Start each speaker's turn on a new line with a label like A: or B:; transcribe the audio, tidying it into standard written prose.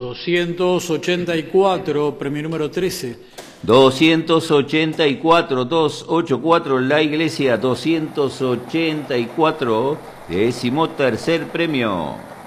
A: 284, premio número 13.
B: 284, 284, La Iglesia, 284, 13º premio.